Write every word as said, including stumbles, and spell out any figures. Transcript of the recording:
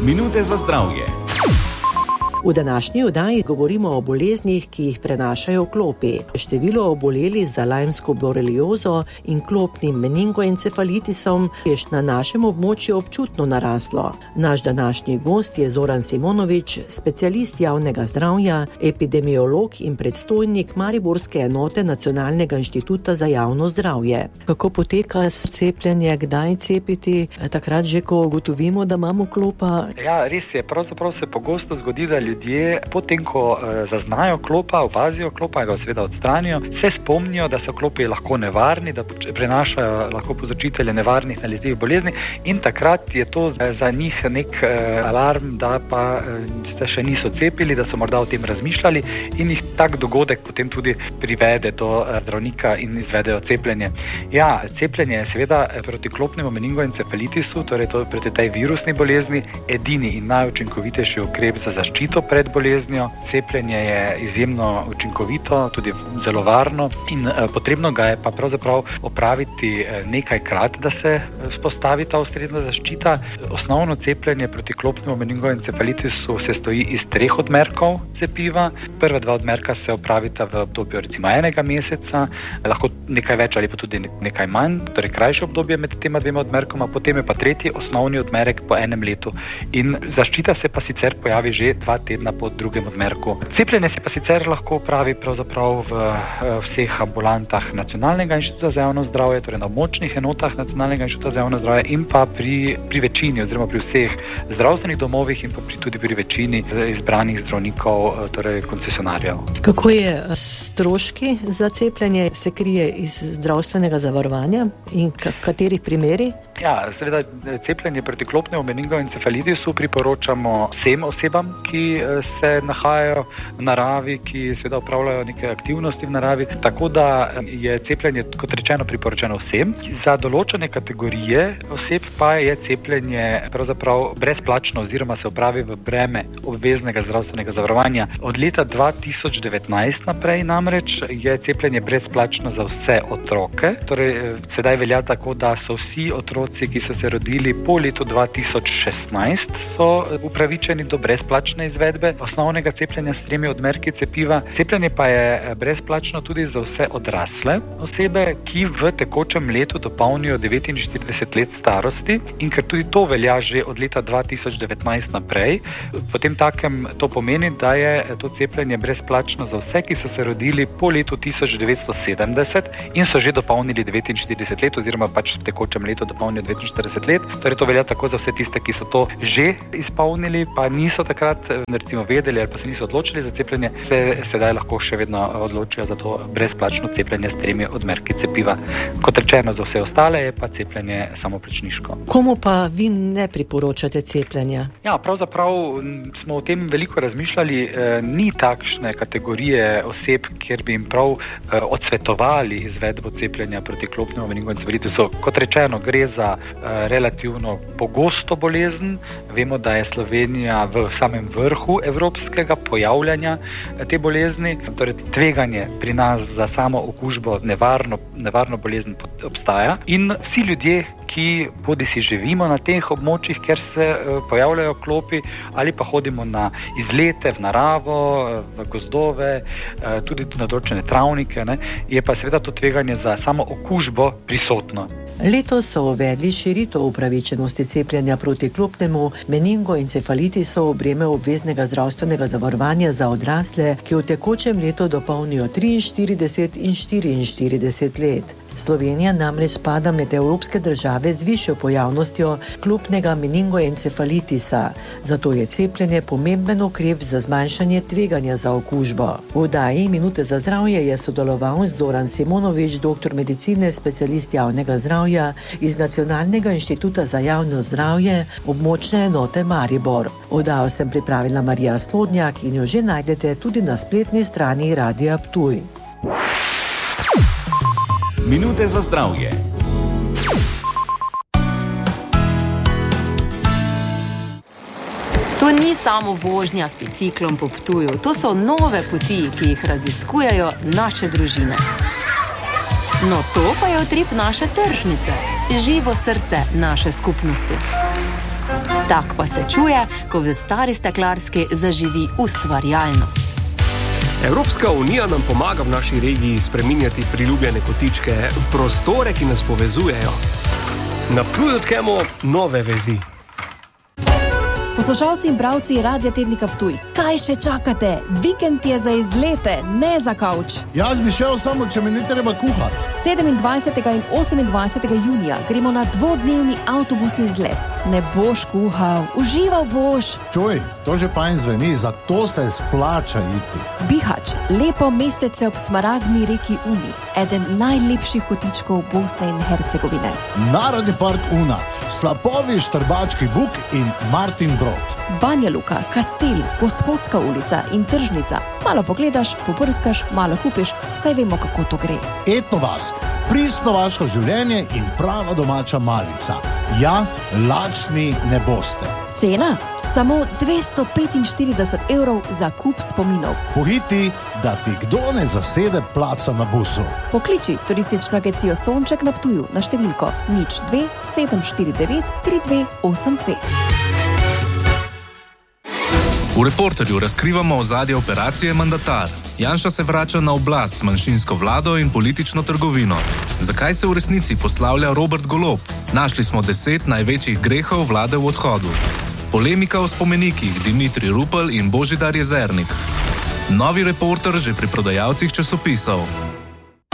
Minute za zdravje. V današnji oddaji govorimo o boleznih, ki jih prenašajo klopi. Število obolelih za lajmsko boreliozo in klopnim meningoencefalitisom je na našem območju občutno naraslo. Naš današnji gost je Zoran Simonovič, specialist javnega zdravja, epidemiolog in predstojnik mariborske enote Nacionalnega inštituta za javno zdravje. Kako poteka cepljenje, kdaj cepiti, takrat že, ko ugotovimo, da imamo klopa? Ja, res je. Pravzaprav se pogosto zgodi, da ljudje potem, ko e, zaznajo klopa, opazijo klopa in ga seveda odstranijo, se spomnijo, da so klopi lahko nevarni, da prenašajo lahko povzročitelje nevarnih nalezljivih bolezni in takrat je to za njih nek e, alarm, da pa e, se še niso cepili, da so morda o tem razmišljali in jih tak dogodek potem tudi privede do e, zdravnika in izvedejo cepljenje. Ja, cepljenje je seveda proti klopnemu meningoencefalitisu, torej to proti tej virusni bolezni, edini in najučinkovitejši ukrep za zaščito pred boleznijo. Cepljenje je izjemno učinkovito, tudi zelo varno in eh, potrebno ga je pa pravzaprav opraviti eh, nekajkrat, da se vzpostavi ta ustrezna zaščita. Osnovno cepljenje proti klopnemu meningoencefalitisu se stoji iz treh odmerkov cepiva. Prva dva odmerka se opravita v obdobju recimo enega meseca, lahko nekaj več ali pa tudi nekaj manj, torej krajše obdobje med tema dvema odmerkoma, potem je pa tretji osnovni odmerek po enem letu. In zaščita se pa sicer pojavi že dva tedna po drugem odmerku. Cepljenje se pa sicer lahko opravi pravzaprav v vseh ambulantah Nacionalnega inštituta za javno zdravje, torej na območnih enotah Nacionalnega inštituta za javno zdravje in pa pri, pri večini oziroma pri vseh zdravstvenih domovih in pa pri, tudi pri večini izbranih zdravnikov, torej koncesionarjev. Kako je stroški za cepljenje? Se krije iz zdravstvenega zavarovanja in k- katerih primeri? Ja, seveda cepljenje proti klopnemu meningoencefalitisu priporočamo vsem osebam, ki se nahajajo v naravi, ki seveda upravljajo neke aktivnosti v naravi, tako da je cepljenje, kot rečeno, priporočeno vsem. Za določene kategorije oseb pa je cepljenje pravzaprav brezplačno oziroma se opravi v breme obveznega zdravstvenega zavarovanja. Od leta dva tisoč devetnajst naprej namreč je cepljenje brezplačno za vse otroke, torej sedaj velja tako, da so vsi otroci, ki so se rodili po letu dva tisoč šestnajst, so upravičeni do brezplačne izvedbe osnovnega cepljenja s tremi odmerki cepiva. Cepljenje pa je brezplačno tudi za vse odrasle osebe, ki v tekočem letu dopolnijo devetinštirideset let starosti in ker tudi to velja že od leta dva tisoč devetnajst naprej, potem takem to pomeni, da je to cepljenje brezplačno za vse, ki so se rodili po letu tisoč devetsto sedemdeset in so že dopolnili devetinštirideset let oziroma pač v tekočem letu dopolnijo devetinštirideset let. Torej to velja tako za vse tiste, ki so to že izpolnili, pa niso takrat recimo vedeli ali pa se niso odločili za cepljenje, se sedaj lahko še vedno odločijo za to brezplačno cepljenje s tremi odmerki cepiva. Kot rečeno, za vse ostale je pa cepljenje samoplačniško. Komu pa vi ne priporočate cepljenja? Ja, pravzaprav smo o tem veliko razmišljali. E, ni takšne kategorije oseb, kjer bi jim prav e, odsvetovali izvedbo cepljenja proti klopnemu meningoencefalitisu. Kot rečeno, gre za e, relativno pogosto bolezen. Vemo, da je Slovenija v samem vrhu evropskega pojavljanja te bolezni. Torej, tveganje pri nas za samo okužbo nevarno, nevarno bolezen obstaja in vsi ljudje, ki bodi si živimo na teh območjih, kjer se pojavljajo klopi, ali pa hodimo na izlete v naravo, v gozdove, tudi na določene travnike, ne, je pa seveda to tveganje za samo okužbo prisotno. Letos so uvedli širitev upravičenosti cepljenja proti klopnemu meningoencefalitisu v breme obveznega zdravstvenega zavarovanja za odrasle, ki v tekočem letu dopolnijo triinštirideset in štiriinštirideset let. Slovenija namreč spada med evropske države z višjo pojavnostjo klopnega meningoencefalitisa, zato je cepljenje pomemben ukrep za zmanjšanje tveganja za okužbo. V oddaji Minute za zdravje je sodeloval Zoran Simonovič, doktor medicine, specialist javnega zdravja iz Nacionalnega inštituta za javno zdravje, območne enote Maribor. Oddajo sem pripravila Marija Slodnjak in jo že najdete tudi na spletni strani Radia Ptuj. Minute za zdravje. To ni samo vožnja s biciklom po Ptuju, to so nove poti, ki jih raziskujejo naše družine. No, to pa je utrip naše tržnice, živo srce naše skupnosti. Tak pa se čuje, ko v stari steklarski zaživi ustvarjalnost. Evropska unija nam pomaga v naši regiji spreminjati priljubljene kotičke v prostore, ki nas povezujejo. Na Ptuju tkemo nove vezi. Poslušalci in bralci Radia Tednika Ptuj, kaj še čakate? Vikend je za izlete, ne za kavč. Jaz bi šel samo, če mi ne treba kuhati. sedemindvajsetega in osemindvajsetega junija gremo na dvodnevni avtobusni izlet. Ne boš kuhal, užival boš. Čuj, to že fajn zveni, zato se splača iti. Bihać, lepo mestece ob smaragdni reki Uni, eden najlepših kotičkov Bosne in Hercegovine. Narodni park Una, slapovi Štrbački buk in Martin Brod. Banja Luka, Kastel, Gospodska ulica in tržnica. Malo pogledaš, poprskaš, malo kupiš, saj vemo, kako to gre. Eto vas, pristno vaško življenje in prava domača malica. Ja, lačni ne boste. Cena? Samo dvesto petinštirideset evrov za kup spominov. Pohiti, da ti kdo ne zasede placa na busu. Pokliči turistično agencijo Sonček na Ptuju na številko nič dve sedem štiri devet tri dve osem dve. V Reporterju razkrivamo ozadje operacije Mandatar. Janša se vrača na oblast s manjšinsko vlado in politično trgovino. Zakaj se v resnici poslavlja Robert Golob? Našli smo deset največjih grehov vlade v odhodu. Polemika o spomenikih Dimitrij Rupel in Božidar Jezernik. Novi Reporter že pri prodajalcih časopisov.